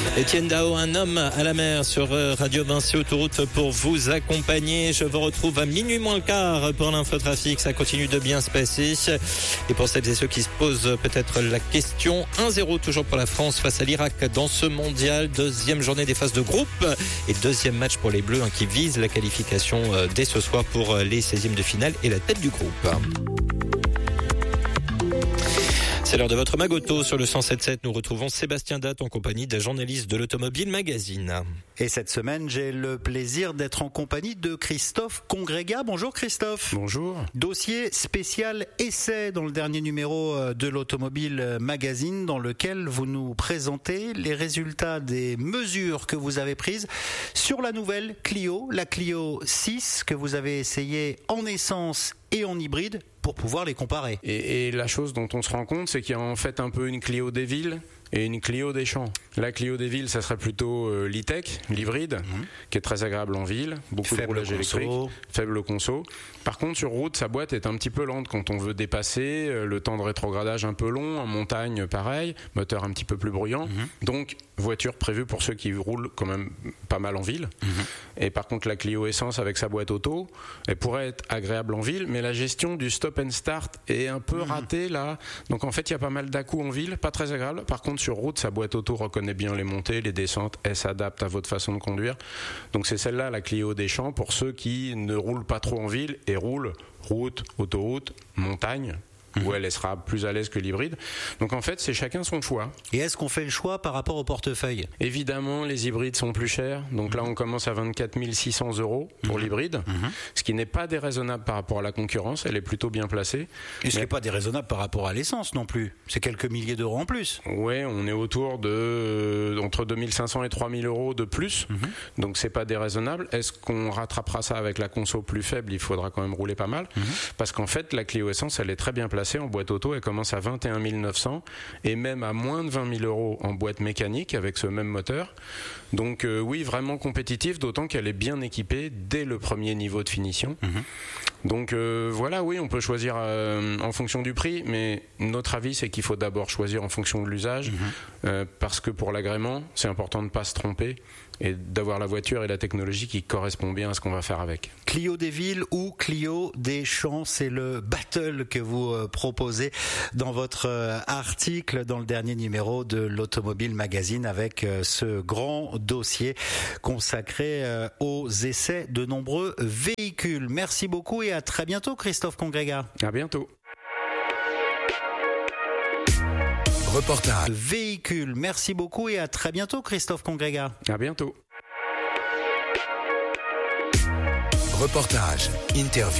Étienne Dao, un homme à la mer sur Radio Vinci Autoroute pour vous accompagner. Je vous retrouve à minuit moins le quart pour l'infotrafic. Ça continue de bien se passer. Et pour celles et ceux qui se posent peut-être la question, 1-0 toujours pour la France face à l'Irak dans ce mondial. Deuxième journée des phases de groupe et deuxième match pour les Bleus qui visent la qualification dès ce soir pour les 16e de finale et la tête du groupe. C'est l'heure de votre Magoto sur le 107.7. Nous retrouvons Sébastien Datte en compagnie d'un journaliste de l'Automobile Magazine. Et cette semaine, j'ai le plaisir d'être en compagnie de Christophe Congrega. Bonjour Christophe. Bonjour. Dossier spécial essai dans le dernier numéro de l'Automobile Magazine dans lequel vous nous présentez les résultats des mesures que vous avez prises sur la nouvelle Clio, la Clio 6 que vous avez essayée en essence et en hybride pour pouvoir les comparer. Et la chose dont on se rend compte, c'est qu'il y a en fait un peu une Clio des villes et une Clio des champs. La Clio des villes, ça serait plutôt l'e-tech, l'hybride, qui est très agréable en ville, beaucoup de roulage électrique, faible conso. Par contre, sur route, sa boîte est un petit peu lente quand on veut dépasser, le temps de rétrogradage un peu long, en montagne pareil, moteur un petit peu plus bruyant. Donc, voiture prévue pour ceux qui roulent quand même pas mal en ville. Et par contre, la Clio Essence avec sa boîte auto, elle pourrait être agréable en ville, mais la gestion du stop and start est un peu ratée là. Donc en fait, il y a pas mal d'à-coups en ville, pas très agréable. Par contre, sur route, sa boîte auto reconnaît bien les montées, les descentes, elle s'adapte à votre façon de conduire. Donc c'est celle-là, la Clio des champs, pour ceux qui ne roulent pas trop en ville et roulent route, autoroute, montagne, où elle sera plus à l'aise que l'hybride. Donc en fait, c'est chacun son choix. Et est-ce qu'on fait le choix par rapport au portefeuille ? Évidemment, les hybrides sont plus chers. Donc là, on commence à 24 600 € pour l'hybride, ce qui n'est pas déraisonnable par rapport à la concurrence. Elle est plutôt bien placée. Et ce n'est pas déraisonnable par rapport à l'essence non plus. C'est quelques milliers d'euros en plus. Oui, on est autour de entre 2500 et 3000 € de plus. Donc c'est pas déraisonnable. Est-ce qu'on rattrapera ça avec la conso plus faible ? Il faudra quand même rouler pas mal. Parce qu'en fait, la Clio Essence, elle est très bien placée. En boîte auto, elle commence à 21 900 et même à moins de 20 000 € en boîte mécanique avec ce même moteur. Donc oui, vraiment compétitif, d'autant qu'elle est bien équipée dès le premier niveau de finition. Donc voilà, oui, on peut choisir en fonction du prix, mais notre avis, c'est qu'il faut d'abord choisir en fonction de l'usage, parce que pour l'agrément, c'est important de ne pas se tromper et d'avoir la voiture et la technologie qui correspond bien à ce qu'on va faire avec. Clio des villes ou Clio des champs, c'est le battle que vous proposez dans votre article dans le dernier numéro de l'Automobile Magazine avec ce grand dossier consacré aux essais de nombreux véhicules. Merci beaucoup et à très bientôt Christophe Congrega. À bientôt. Reportage. Véhicule. Merci beaucoup et à très bientôt Christophe Congrega. À bientôt. Reportage, interview.